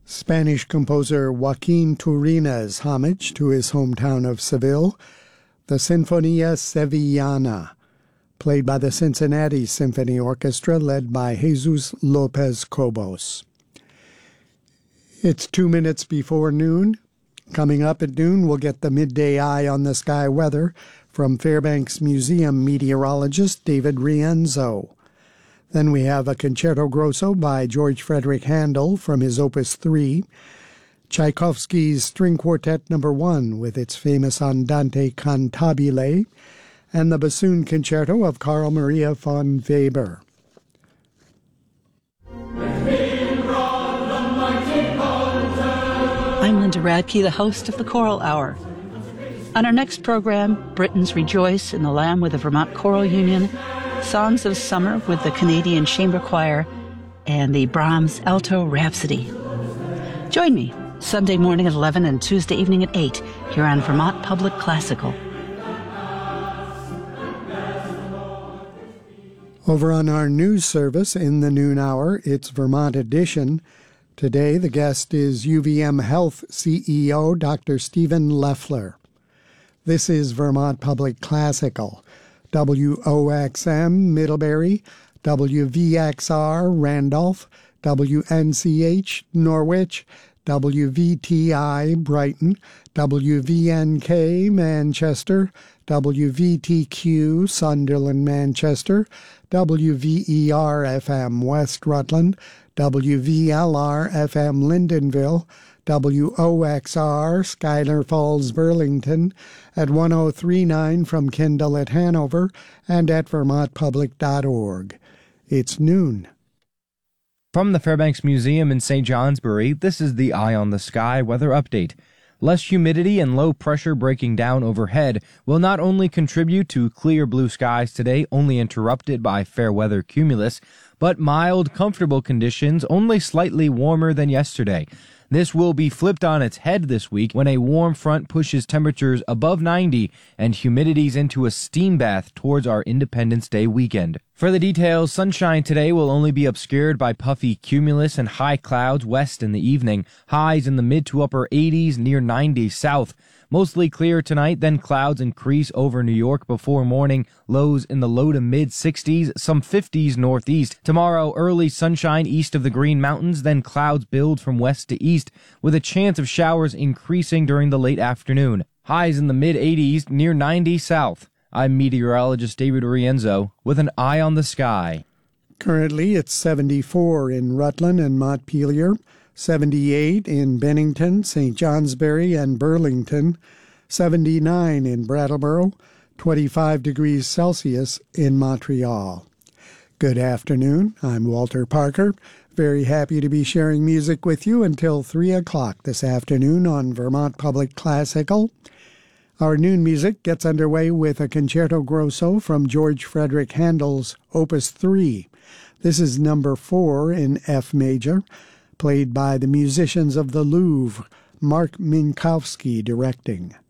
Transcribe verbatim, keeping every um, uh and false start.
Spanish composer Joaquin Turina's homage to his hometown of Seville, the Sinfonia Sevillana, played by the Cincinnati Symphony Orchestra, led by Jesus Lopez Cobos. It's two minutes before noon. Coming up at noon, we'll get the midday eye on the sky weather from Fairbanks Museum meteorologist David Rienzo. Then we have a Concerto Grosso by George Frederick Handel from his Opus three, Tchaikovsky's String Quartet Number one with its famous Andante Cantabile, and the Bassoon Concerto of Carl Maria von Weber. I'm Linda Radke, the host of the Choral Hour. On our next program, Britons Rejoice in the Lamb with the Vermont Choral Union, Songs of Summer with the Canadian Chamber Choir, and the Brahms Alto Rhapsody. Join me Sunday morning at eleven and Tuesday evening at eight here on Vermont Public Classical. Over on our news service in the noon hour, it's Vermont Edition. Today, the guest is U V M Health C E O Doctor Stephen Loeffler. This is Vermont Public Classical. W O X M Middlebury, W V X R Randolph, W N C H Norwich, W V T I Brighton, W V N K Manchester, W V T Q Sunderland Manchester, W V E R F M West Rutland, W V L R F M Lyndonville, W O X R Schuyler Falls Burlington, at one oh three point nine from Kendall at Hanover, and at vermont public dot org. It's noon. From the Fairbanks Museum in Saint Johnsbury, this is the Eye on the Sky weather update. Less humidity and low pressure breaking down overhead will not only contribute to clear blue skies today, only interrupted by fair weather cumulus, but mild, comfortable conditions only slightly warmer than yesterday. This will be flipped on its head this week when a warm front pushes temperatures above ninety and humidities into a steam bath towards our Independence Day weekend. For the details, sunshine today will only be obscured by puffy cumulus and high clouds west in the evening, highs in the mid to upper eighties, near ninety south. Mostly clear tonight, then clouds increase over New York before morning, lows in the low to mid sixties, some fifties northeast. Tomorrow, early sunshine east of the Green Mountains, then clouds build from west to east, with a chance of showers increasing during the late afternoon. Highs in the mid eighties, near ninety south. I'm meteorologist David Rienzo with an eye on the sky. Currently, it's seventy-four in Rutland and Montpelier, seventy-eight in Bennington, Saint Johnsbury, and Burlington, seventy-nine in Brattleboro, twenty-five degrees Celsius in Montreal. Good afternoon. I'm Walter Parker. Very happy to be sharing music with you until three o'clock this afternoon on Vermont Public Classical. Our noon music gets underway with a Concerto Grosso from George Frederick Handel's Opus three. This is number four in F major, played by the musicians of the Louvre, Mark Minkowski directing.